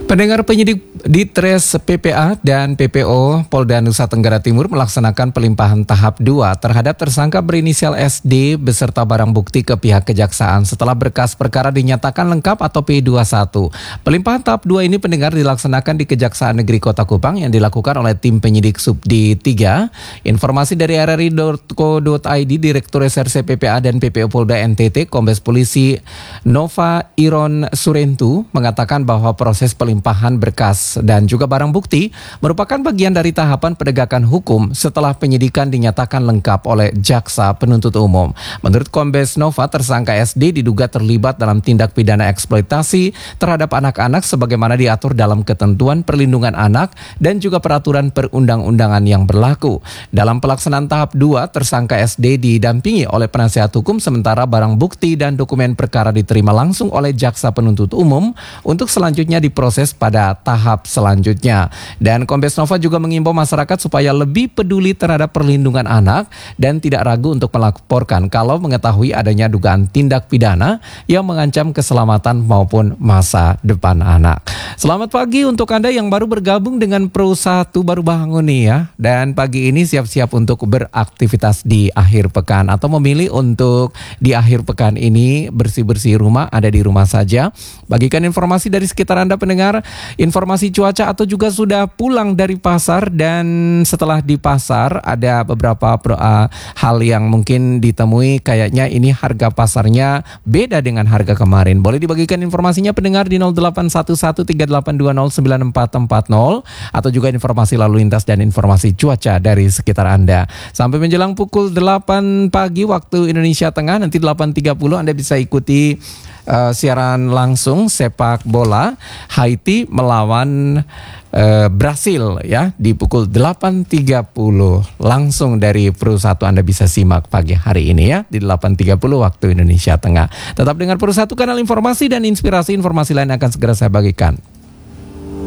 Pendengar, penyidik Ditres PPA dan PPO Polda Nusa Tenggara Timur melaksanakan pelimpahan tahap 2 terhadap tersangka berinisial SD beserta barang bukti ke pihak kejaksaan setelah berkas perkara dinyatakan lengkap atau P21. Pelimpahan tahap 2 ini, pendengar, dilaksanakan di Kejaksaan Negeri Kota Kupang yang dilakukan oleh tim penyidik Subdi 3. Informasi dari rri.co.id, Direktur Reserse PPA dan PPO Polda NTT, Kombes Polisi Nova Iron Surentu, mengatakan bahwa proses pelimpahan berkas dan juga barang bukti merupakan bagian dari tahapan penegakan hukum setelah penyidikan dinyatakan lengkap oleh jaksa penuntut umum. Menurut Kombes Nova, tersangka SD diduga terlibat dalam tindak pidana eksploitasi terhadap anak-anak sebagaimana diatur dalam ketentuan perlindungan anak dan juga peraturan perundang-undangan yang berlaku. Dalam pelaksanaan tahap 2, tersangka SD didampingi oleh penasihat hukum, sementara barang bukti dan dokumen perkara diterima langsung oleh jaksa penuntut umum untuk selanjutnya diproses pada tahap selanjutnya. Dan Kombes Nova juga mengimbau masyarakat supaya lebih peduli terhadap perlindungan anak dan tidak ragu untuk melaporkan kalau mengetahui adanya dugaan tindak pidana yang mengancam keselamatan maupun masa depan anak. Selamat pagi untuk Anda yang baru bergabung dengan Pro 1, baru bangun nih ya. Dan pagi ini siap-siap untuk beraktivitas di akhir pekan atau memilih untuk di akhir pekan ini bersih-bersih rumah, ada di rumah saja. Bagikan informasi dari sekitar Anda, pendengar, informasi cuaca atau juga sudah pulang dari pasar, dan setelah di pasar ada beberapa hal yang mungkin ditemui kayaknya ini harga pasarnya beda dengan harga kemarin. Boleh dibagikan informasinya, pendengar, di 081138209440 atau juga informasi lalu lintas dan informasi cuaca dari sekitar Anda. Sampai menjelang pukul 8 pagi waktu Indonesia Tengah, nanti 8.30 Anda bisa ikuti siaran langsung sepak bola Haiti melawan Brasil ya di pukul 8.30 langsung dari Pro 1. Anda bisa simak pagi hari ini ya di 8.30 waktu Indonesia Tengah. Tetap dengar Pro 1, kanal informasi dan inspirasi. Informasi lain akan segera saya bagikan.